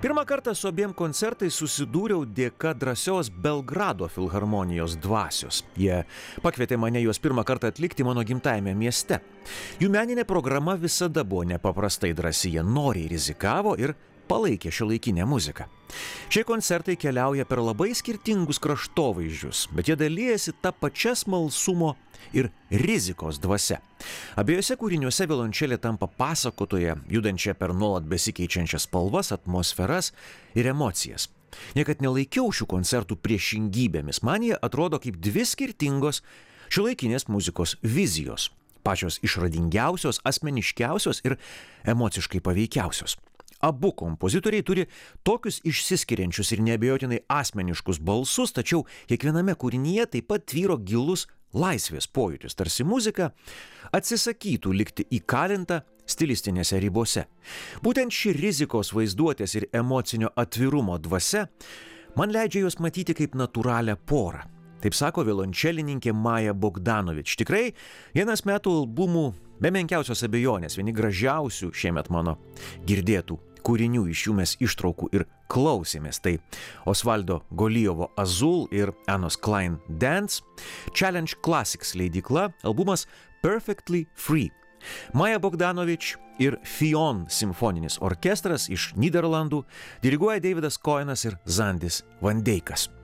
Pirmą kartą su abiem koncertais susidūriau dėka drąsios Belgrado filharmonijos dvasios. Jie pakvietė mane juos pirmą kartą atlikti mano gimtajame mieste. Jų meninė programa visada buvo nepaprastai drąsi, jie noriai rizikavo ir palaikė šiuolaikinę muziką. Šie koncertai keliauja per labai skirtingus kraštovaizdžius, bet jie dalijasi tą pačią smalsumo ir rizikos dvasia. Abiejose kūriniuose violončelė tampa pasakotoja, judančia per nuolat besikeičiančias spalvas, atmosferas ir emocijas. Niekad nelaikiau šių koncertų priešingybėmis, man jie atrodo kaip dvi skirtingos šiuolaikinės muzikos vizijos, pačios išradingiausios, asmeniškiausios ir emociškai paveikiausios. Abu kompozitoriai turi tokius išsiskiriančius ir neabejotinai asmeniškus balsus, tačiau kiekviename kūrinyje taip pat tvyro gilus laisvės pojūtis, tarsi muzika atsisakytų likti įkalinta stilistinėse ribose. Būtent ši rizikos, vaizduotės ir emocinio atvirumo dvasia man leidžia juos matyti kaip natūralią porą. Taip sako violončelininkė Maja Bogdanovič. Tikrai vienas metų albumų be menkiausios abejonės, vieni gražiausių šiemet mano girdėtų kūrinių, iš jų mes ištraukų ir klausėmės. Tai Osvaldo Golijovo Azul ir Anos Klein Dance, Challenge Classics leidykla, albumas Perfectly Free. Maja Bogdanovič ir Fion simfoninis orkestras iš Nyderlandų diriguoja Davidas Koenas ir Zandis Vandeikas.